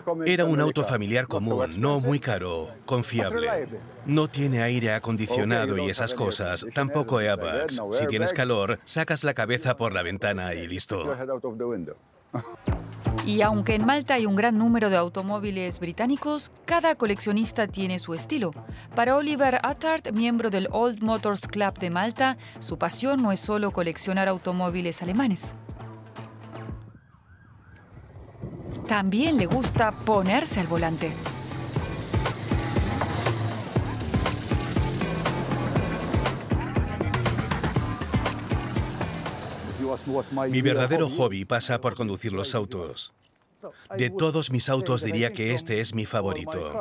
Era un auto familiar común, no muy caro, confiable. No tiene aire acondicionado y esas cosas, tampoco airbags. Si tienes calor, sacas la cabeza por la ventana y listo. Y aunque en Malta hay un gran número de automóviles británicos, cada coleccionista tiene su estilo. Para Oliver Attard, miembro del Old Motors Club de Malta, su pasión no es solo coleccionar automóviles alemanes. También le gusta ponerse al volante. Mi verdadero hobby pasa por conducir los autos. De todos mis autos diría que este es mi favorito.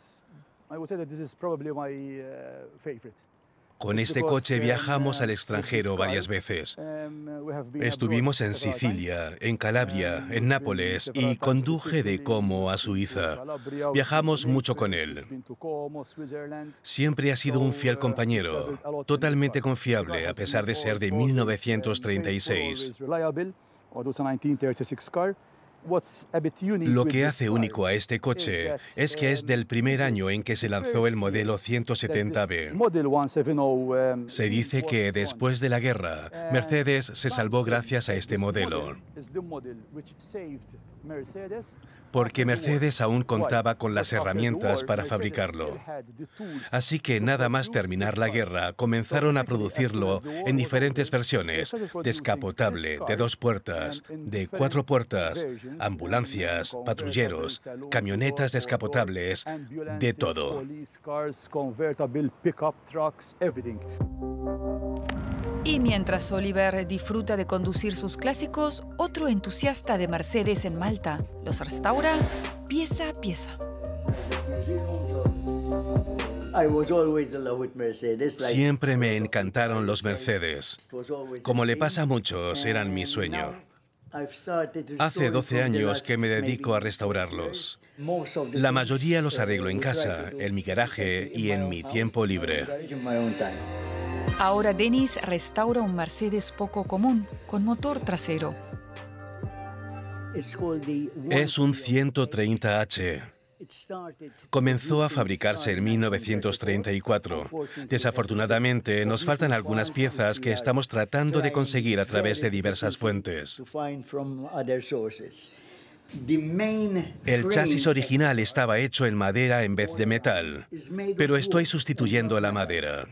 Con este coche viajamos al extranjero varias veces. Estuvimos en Sicilia, en Calabria, en Nápoles y conduje de Como a Suiza. Viajamos mucho con él. Siempre ha sido un fiel compañero, totalmente confiable a pesar de ser de 1936. Lo que hace único a este coche es que es del primer año en que se lanzó el modelo 170B. Se dice que después de la guerra, Mercedes se salvó gracias a este modelo, porque Mercedes aún contaba con las herramientas para fabricarlo. Así que nada más terminar la guerra, comenzaron a producirlo en diferentes versiones: descapotable, de 2 puertas, de 4 puertas, ambulancias, patrulleros, camionetas descapotables, de todo. Y mientras Oliver disfruta de conducir sus clásicos, otro entusiasta de Mercedes en Malta los restaura pieza a pieza. Siempre me encantaron los Mercedes. Como le pasa a muchos, eran mi sueño. Hace 12 años que me dedico a restaurarlos. La mayoría los arreglo en casa, en mi garaje y en mi tiempo libre. Ahora Dennis restaura un Mercedes poco común, con motor trasero. Es un 130H. Comenzó a fabricarse en 1934. Desafortunadamente, nos faltan algunas piezas que estamos tratando de conseguir a través de diversas fuentes. El chasis original estaba hecho en madera en vez de metal, pero estoy sustituyendo la madera.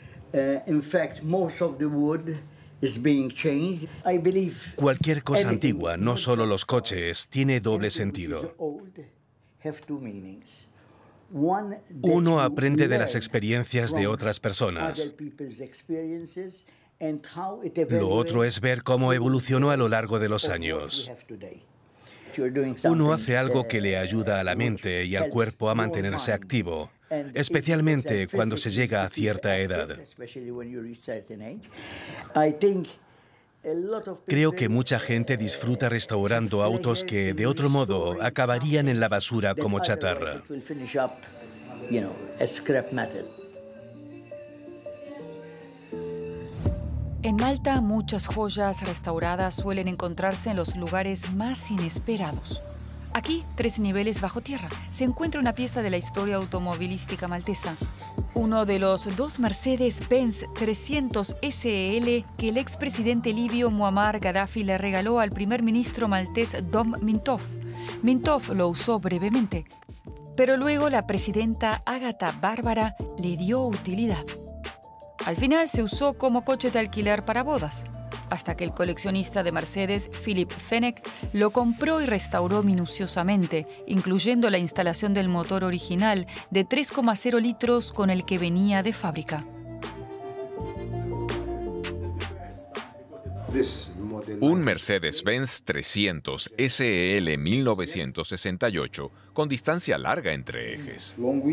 Cualquier cosa antigua, no solo los coches, tiene doble sentido. Uno aprende de las experiencias de otras personas. Lo otro es ver cómo evolucionó a lo largo de los años. Uno hace algo que le ayuda a la mente y al cuerpo a mantenerse activo, especialmente cuando se llega a cierta edad. Creo que mucha gente disfruta restaurando autos que, de otro modo, acabarían en la basura como chatarra. En Malta, muchas joyas restauradas suelen encontrarse en los lugares más inesperados. Aquí, 3 niveles bajo tierra, se encuentra una pieza de la historia automovilística maltesa. Uno de los 2 Mercedes-Benz 300 SEL que el expresidente libio Muammar Gaddafi le regaló al primer ministro maltés Dom Mintoff. Mintoff lo usó brevemente, pero luego la presidenta Ágata Bárbara le dio utilidad. Al final se usó como coche de alquiler para bodas, hasta que el coleccionista de Mercedes, Philip Fenech, lo compró y restauró minuciosamente, incluyendo la instalación del motor original de 3,0 litros con el que venía de fábrica. Un Mercedes-Benz 300 SEL 1968 con distancia larga entre ejes.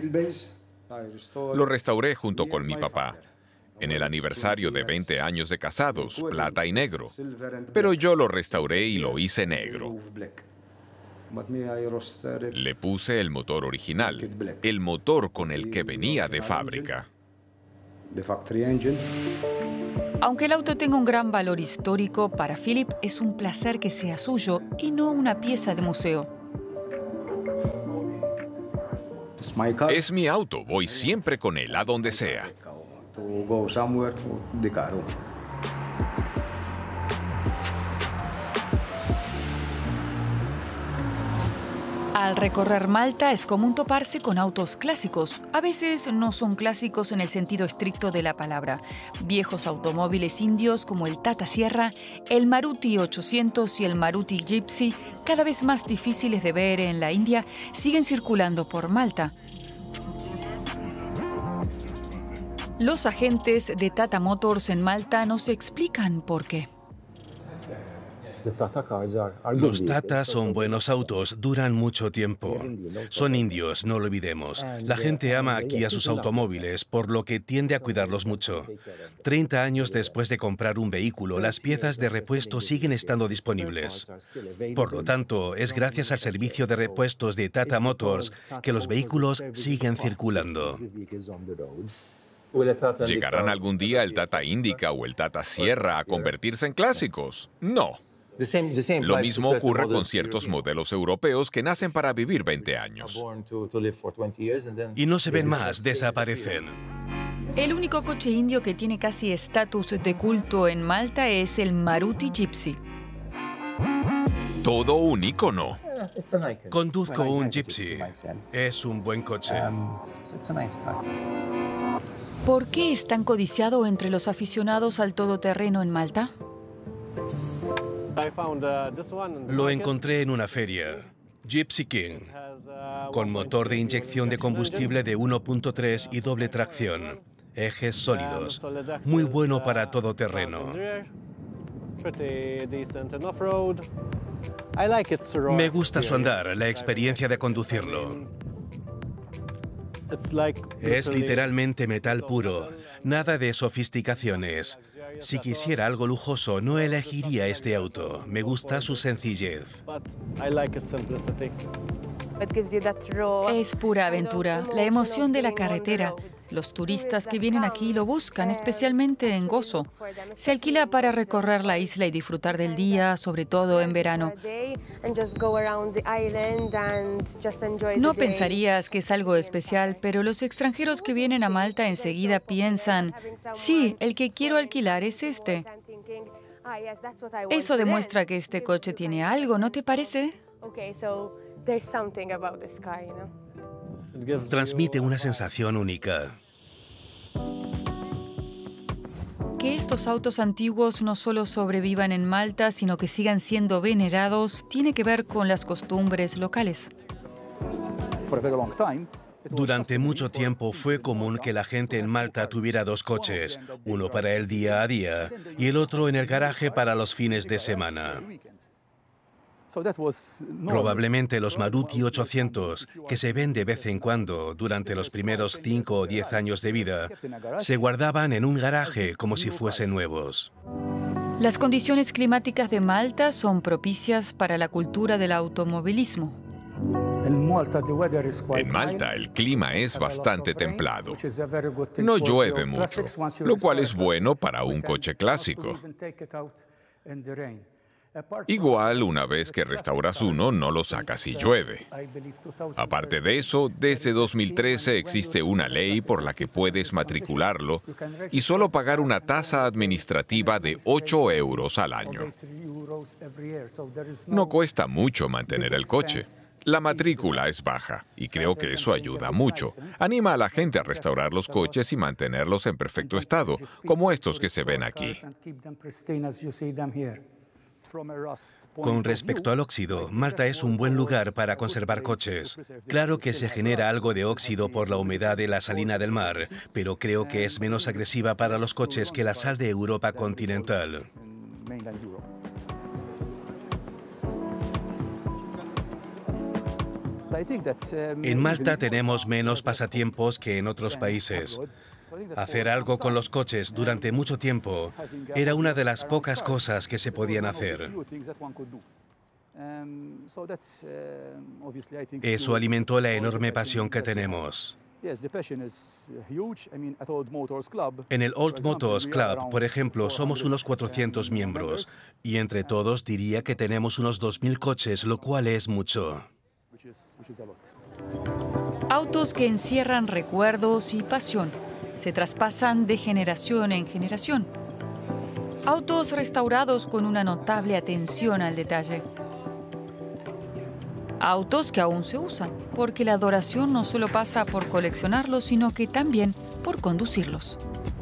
Lo restauré junto con mi papá en el aniversario de 20 años de casados, plata y negro. Pero yo lo restauré y lo hice negro. Le puse el motor original, el motor con el que venía de fábrica. Aunque el auto tenga un gran valor histórico, para Philip es un placer que sea suyo y no una pieza de museo. Es mi auto, voy siempre con él a donde sea. Al recorrer Malta es común toparse con autos clásicos. A veces no son clásicos en el sentido estricto de la palabra. Viejos automóviles indios como el Tata Sierra, el Maruti 800 y el Maruti Gypsy, cada vez más difíciles de ver en la India, siguen circulando por Malta. Los agentes de Tata Motors en Malta no se explican por qué. Los Tata son buenos autos, duran mucho tiempo. Son indios, no lo olvidemos. La gente ama aquí a sus automóviles, por lo que tiende a cuidarlos mucho. 30 años después de comprar un vehículo, las piezas de repuesto siguen estando disponibles. Por lo tanto, es gracias al servicio de repuestos de Tata Motors que los vehículos siguen circulando. ¿Llegarán algún día el Tata Indica o el Tata Sierra a convertirse en clásicos? No. Lo mismo ocurre con ciertos modelos europeos que nacen para vivir 20 años. Y no se ven más, desaparecen. El único coche indio que tiene casi estatus de culto en Malta es el Maruti Gypsy. Todo un ícono. Conduzco un Gypsy. Es un buen coche. ¿Por qué es tan codiciado entre los aficionados al todoterreno en Malta? Lo encontré en una feria. Gypsy King, con motor de inyección de combustible de 1.3 y doble tracción. Ejes sólidos. Muy bueno para todoterreno. Me gusta su andar, la experiencia de conducirlo. Es literalmente metal puro, nada de sofisticaciones. Si quisiera algo lujoso, no elegiría este auto. Me gusta su sencillez. Es pura aventura, la emoción de la carretera. Los turistas que vienen aquí lo buscan, especialmente en Gozo. Se alquila para recorrer la isla y disfrutar del día, sobre todo en verano. No pensarías que es algo especial, pero los extranjeros que vienen a Malta enseguida piensan, sí, el que quiero alquilar es este. Eso demuestra que este coche tiene algo, ¿no te parece? Transmite una sensación única. Que estos autos antiguos no solo sobrevivan en Malta, sino que sigan siendo venerados, tiene que ver con las costumbres locales. Durante mucho tiempo fue común que la gente en Malta tuviera dos coches, uno para el día a día y el otro en el garaje para los fines de semana. Probablemente los Maruti 800, que se ven de vez en cuando durante los primeros 5 o 10 años de vida, se guardaban en un garaje como si fuesen nuevos. Las condiciones climáticas de Malta son propicias para la cultura del automovilismo. En Malta el clima es bastante templado. No llueve mucho, lo cual es bueno para un coche clásico. Igual, una vez que restauras uno, no lo sacas si llueve. Aparte de eso, desde 2013 existe una ley por la que puedes matricularlo y solo pagar una tasa administrativa de 8 euros al año. No cuesta mucho mantener el coche. La matrícula es baja y creo que eso ayuda mucho. Anima a la gente a restaurar los coches y mantenerlos en perfecto estado, como estos que se ven aquí. Con respecto al óxido, Malta es un buen lugar para conservar coches. Claro que se genera algo de óxido por la humedad de la salina del mar, pero creo que es menos agresiva para los coches que la sal de Europa continental. En Malta tenemos menos pasatiempos que en otros países. Hacer algo con los coches durante mucho tiempo era una de las pocas cosas que se podían hacer. Eso alimentó la enorme pasión que tenemos. En el Old Motors Club, por ejemplo, somos unos 400 miembros y entre todos diría que tenemos unos 2000 coches, lo cual es mucho. Autos que encierran recuerdos y pasión. Se traspasan de generación en generación. Autos restaurados con una notable atención al detalle. Autos que aún se usan, porque la adoración no solo pasa por coleccionarlos, sino que también por conducirlos.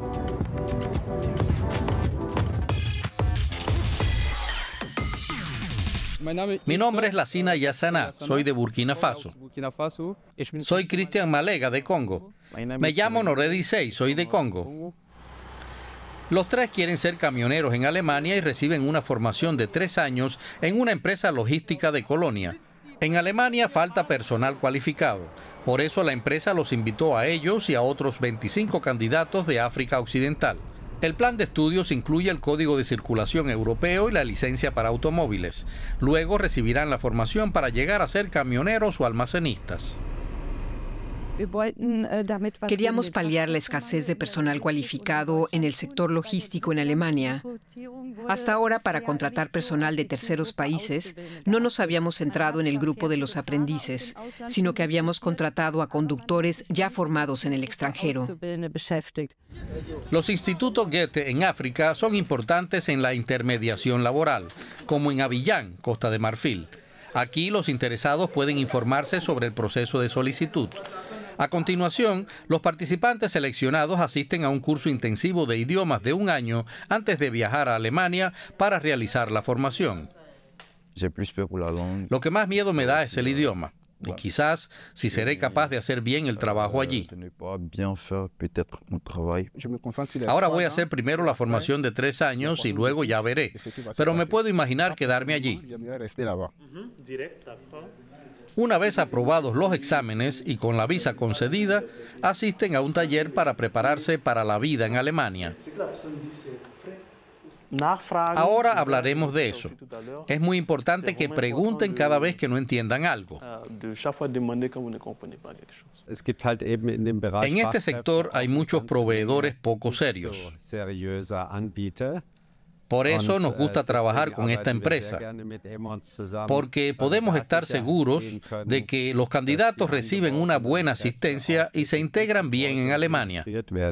Mi nombre es Lassina Yassana, soy de Burkina Faso. Soy Cristian Malega, de Congo. Me llamo Noredi Sey, soy de Congo. Los tres quieren ser camioneros en Alemania y reciben una formación de 3 años en una empresa logística de Colonia. En Alemania falta personal cualificado. Por eso la empresa los invitó a ellos y a otros 25 candidatos de África Occidental. El plan de estudios incluye el Código de Circulación Europeo y la licencia para automóviles. Luego recibirán la formación para llegar a ser camioneros o almacenistas. Queríamos paliar la escasez de personal cualificado en el sector logístico en Alemania. Hasta ahora, para contratar personal de terceros países, no nos habíamos centrado en el grupo de los aprendices, sino que habíamos contratado a conductores ya formados en el extranjero. Los institutos Goethe en África son importantes en la intermediación laboral, como en Abiyán, Costa de Marfil. Aquí los interesados pueden informarse sobre el proceso de solicitud. A continuación, los participantes seleccionados asisten a un curso intensivo de idiomas de 1 año antes de viajar a Alemania para realizar la formación. Lo que más miedo me da es el idioma. Y quizás si seré capaz de hacer bien el trabajo allí. Ahora voy a hacer primero la formación de 3 años y luego ya veré. Pero me puedo imaginar quedarme allí. Una vez aprobados los exámenes y con la visa concedida, asisten a un taller para prepararse para la vida en Alemania. Ahora hablaremos de eso. Es muy importante que pregunten cada vez que no entiendan algo. En este sector hay muchos proveedores poco serios. Por eso nos gusta trabajar con esta empresa, porque podemos estar seguros de que los candidatos reciben una buena asistencia y se integran bien en Alemania.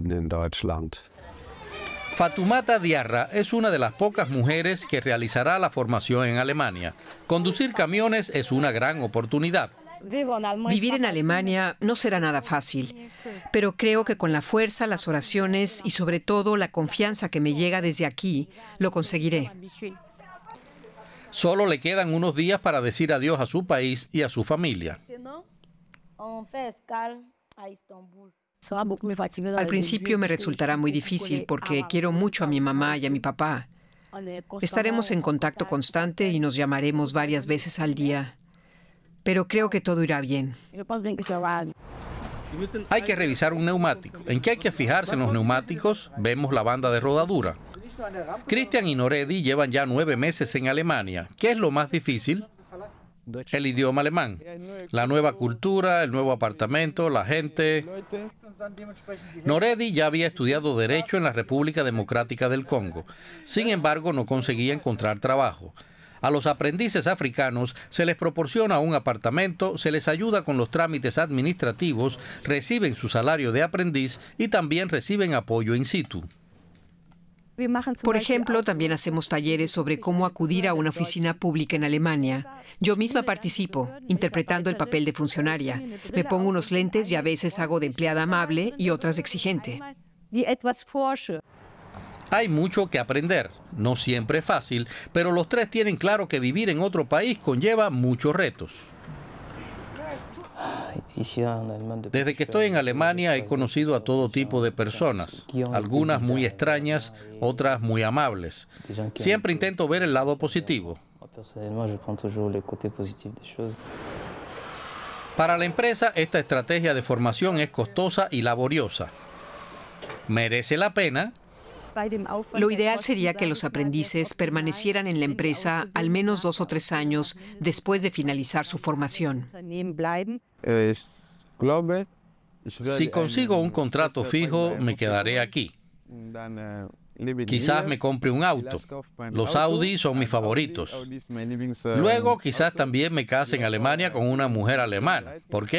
Fatoumata Diarra es una de las pocas mujeres que realizará la formación en Alemania. Conducir camiones es una gran oportunidad. Vivir en Alemania no será nada fácil, pero creo que con la fuerza, las oraciones y sobre todo la confianza que me llega desde aquí, lo conseguiré. Solo le quedan unos días para decir adiós a su país y a su familia. Al principio me resultará muy difícil porque quiero mucho a mi mamá y a mi papá. Estaremos en contacto constante y nos llamaremos varias veces al día. Pero creo que todo irá bien. Hay que revisar un neumático. ¿En qué hay que fijarse en los neumáticos? Vemos la banda de rodadura. Cristian y Noredi llevan ya 9 meses en Alemania. ¿Qué es lo más difícil? El idioma alemán, la nueva cultura, el nuevo apartamento, la gente. Noredi ya había estudiado Derecho en la República Democrática del Congo. Sin embargo, no conseguía encontrar trabajo. A los aprendices africanos se les proporciona un apartamento, se les ayuda con los trámites administrativos, reciben su salario de aprendiz y también reciben apoyo in situ. Por ejemplo, también hacemos talleres sobre cómo acudir a una oficina pública en Alemania. Yo misma participo, interpretando el papel de funcionaria. Me pongo unos lentes y a veces hago de empleada amable y otras de exigente. Hay mucho que aprender, no siempre es fácil, pero los tres tienen claro que vivir en otro país conlleva muchos retos. Desde que estoy en Alemania he conocido a todo tipo de personas, algunas muy extrañas, otras muy amables. Siempre intento ver el lado positivo. Para la empresa, esta estrategia de formación es costosa y laboriosa. ¿Merece la pena? Lo ideal sería que los aprendices permanecieran en la empresa al menos 2 o 3 años después de finalizar su formación. Si consigo un contrato fijo, me quedaré aquí. Quizás me compre un auto. Los Audi son mis favoritos. Luego, quizás también me case en Alemania con una mujer alemana. ¿Por qué?